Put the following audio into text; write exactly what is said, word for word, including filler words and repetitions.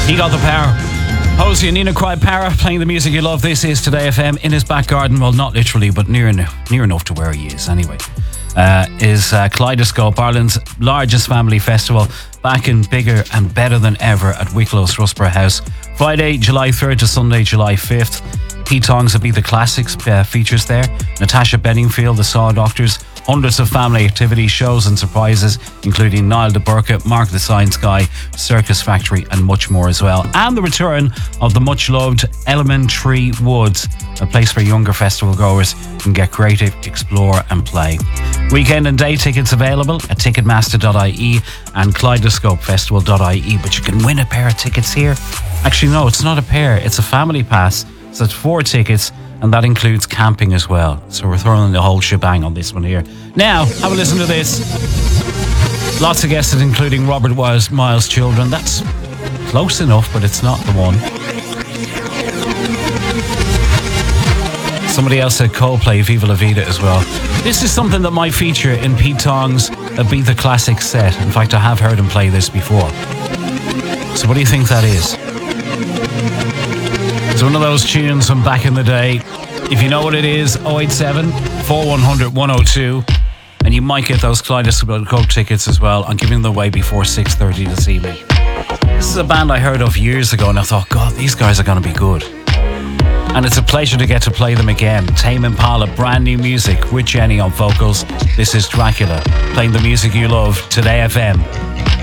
He got the power. Hosey and Nina Cry Para playing the music you love. This is Today F M in his back garden. Well, not literally, but near enough, near enough to where he is anyway. Uh, is uh, Kaleidoscope, Ireland's largest family festival, back in bigger and better than ever at Wicklow's Russborough House. Friday, July third to Sunday, July fifth. Pete Tong's Will Be the Classics uh, features there. Natasha Bedingfield, the Saw Doctors. Hundreds of family activities, shows and surprises, including Niall de Burke, Mark the Science Guy, Circus Factory and much more as well. And the return of the much-loved Elementary Woods, a place where younger festival goers can get creative, explore and play. Weekend and day tickets available at ticketmaster dot I E and kaleidoscope festival dot I E, but you can win a pair of tickets here. Actually, no, it's not a pair, it's a family pass. So it's four tickets, and that includes camping as well. So we're throwing the whole shebang on this one here. Now, have a listen to this. Lots of guesses, including Robert Miles, Miles' Children. That's close enough, but it's not the one. Somebody else said Coldplay, Viva La Vida as well. This is something that might feature in Pete Tong's Will Be the Classic set. In fact, I have heard him play this before. So what do you think that is? It's one of those tunes from back in the day. If you know what it is, oh eight seven, four one zero zero, one oh two. And you might get those Kaleidoscope tickets as well. I'm giving them away before six thirty this evening. This is a band I heard of years ago and I thought, God, these guys are going to be good. And it's a pleasure to get to play them again. Tame Impala, brand new music with Jenny on vocals. This is Dracula, playing the music you love, Today F M.